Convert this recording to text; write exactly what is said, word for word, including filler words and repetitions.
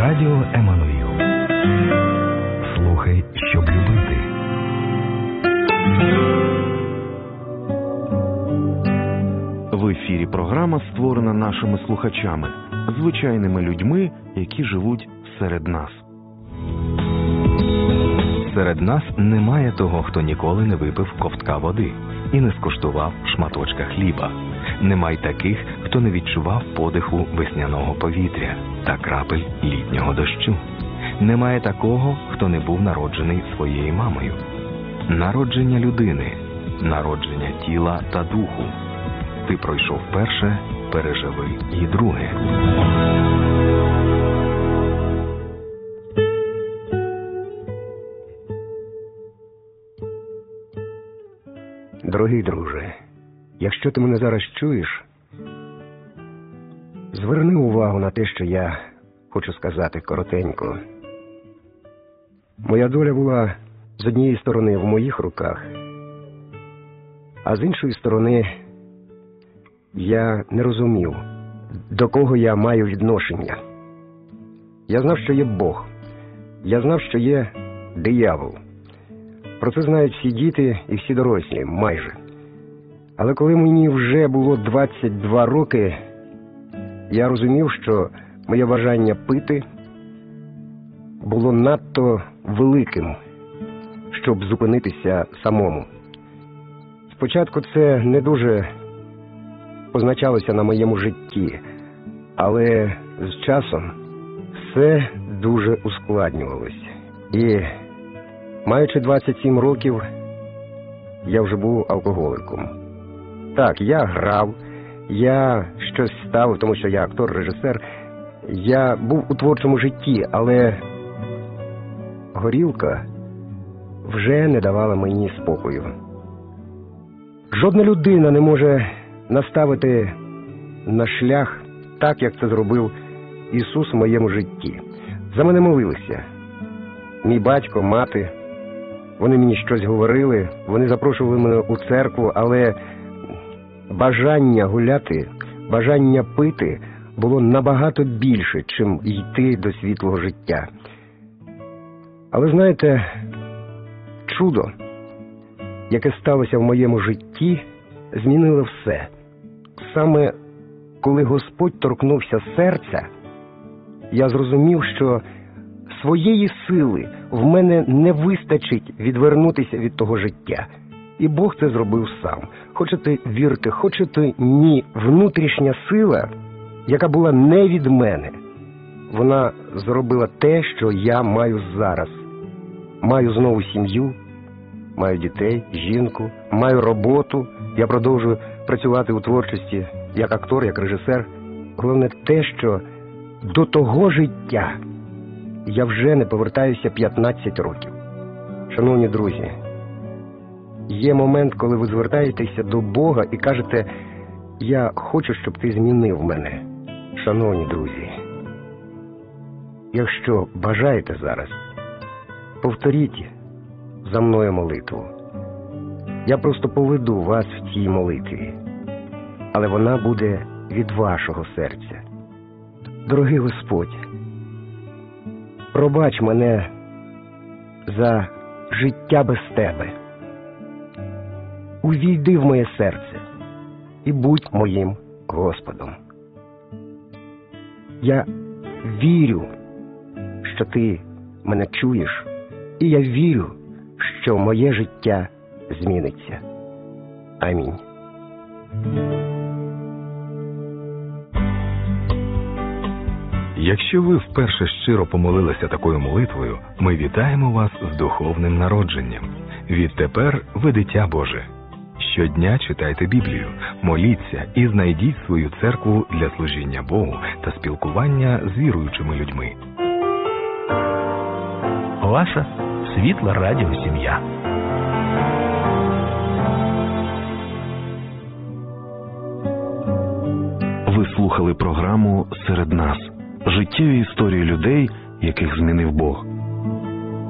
Радіо Еммануїл. Слухай, щоб любити. В ефірі програма створена нашими слухачами, звичайними людьми, які живуть серед нас. Серед нас немає того, хто ніколи не випив ковтка води і не скуштував шматочка хліба. Немає таких, хто не відчував подиху весняного повітря та крапель літнього дощу. Немає такого, хто не був народжений своєю мамою. Народження людини, народження тіла та духу. Ти пройшов перше, переживи і друге. Дорогий друже, якщо ти мене зараз чуєш, зверни увагу на те, що я хочу сказати коротенько. Моя доля була з однієї сторони в моїх руках, а з іншої сторони я не розумів, до кого я маю відношення. Я знав, що є Бог. Я знав, що є диявол. Про це знають всі діти і всі дорослі, майже. Але коли мені вже було двадцять два роки, я розумів, що моє бажання пити було надто великим, щоб зупинитися самому. Спочатку це не дуже позначалося на моєму житті, але з часом все дуже ускладнювалося. І, маючи двадцять сім років, я вже був алкоголиком. Так, я грав, я щось ставив, тому що я актор, режисер. Я був у творчому житті, але горілка вже не давала мені спокою. Жодна людина не може наставити на шлях так, як це зробив Ісус в моєму житті. За мене молилися. Мій батько, мати, вони мені щось говорили, вони запрошували мене у церкву, але бажання гуляти, бажання пити було набагато більше, чим йти до світлого життя. Але знаєте, чудо, яке сталося в моєму житті, змінило все. Саме коли Господь торкнувся серця, я зрозумів, що своєї сили в мене не вистачить відвернутися від того життя. І Бог це зробив сам. Хочете вірте, хочете ні, внутрішня сила, яка була не від мене, вона зробила те, що я маю зараз. Маю знову сім'ю, маю дітей, жінку, маю роботу, я продовжую працювати у творчості як актор, як режисер. Головне те, що до того життя я вже не повертаюся п'ятнадцять років. Шановні друзі, є момент, коли ви звертаєтеся до Бога і кажете: я хочу, щоб ти змінив мене. Шановні друзі, якщо бажаєте зараз, повторіть за мною молитву. Я просто поведу вас в цій молитві, але вона буде від вашого серця. Дорогий Господь, пробач мене за життя без Тебе. Увійди в моє серце і будь моїм Господом. Я вірю, що Ти мене чуєш, і я вірю, що моє життя зміниться. Амінь. Якщо ви вперше щиро помолилися такою молитвою, ми вітаємо вас з духовним народженням. Відтепер ви дитя Боже. Щодня читайте Біблію, моліться і знайдіть свою церкву для служіння Богу та спілкування з віруючими людьми. Ваша світла радіосім'я. Ви слухали програму «Серед нас». Життєві історії людей, яких змінив Бог.